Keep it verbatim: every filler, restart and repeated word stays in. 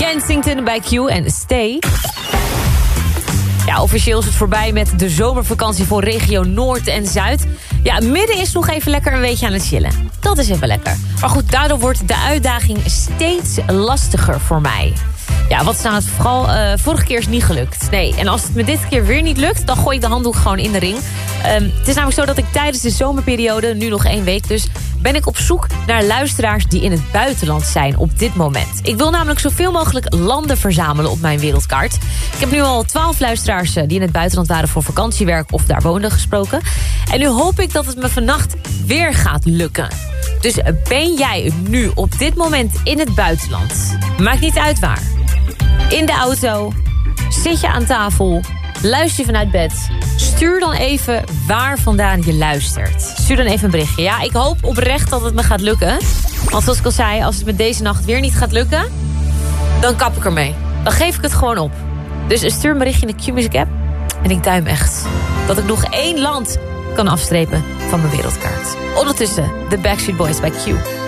Kensington bij Q en Stay. Ja, officieel is het voorbij met de zomervakantie voor regio Noord en Zuid. Ja, midden is nog even lekker een weekje aan het chillen. Dat is even lekker. Maar goed, daardoor wordt de uitdaging steeds lastiger voor mij. Ja, wat is nou het vooral? Uh, vorige keer is het niet gelukt. Nee, en als het me dit keer weer niet lukt, dan gooi ik de handdoek gewoon in de ring. Um, het is namelijk zo dat ik tijdens de zomerperiode, nu nog één week dus, ben ik op zoek naar luisteraars die in het buitenland zijn op dit moment. Ik wil namelijk zoveel mogelijk landen verzamelen op mijn wereldkaart. Ik heb nu al twaalf luisteraars die in het buitenland waren voor vakantiewerk of daar woonden gesproken. En nu hoop ik dat het me vannacht weer gaat lukken. Dus ben jij nu op dit moment in het buitenland? Maakt niet uit waar. In de auto, zit je aan tafel, luister je vanuit bed. Stuur dan even waar vandaan je luistert. Stuur dan even een berichtje. Ja, ik hoop oprecht dat het me gaat lukken. Want zoals ik al zei, als het me deze nacht weer niet gaat lukken, dan kap ik ermee. Dan geef ik het gewoon op. Dus stuur een berichtje in de Q-Music app. En ik duim echt dat ik nog één land kan afstrepen van mijn wereldkaart. Ondertussen, de Backstreet Boys bij Q.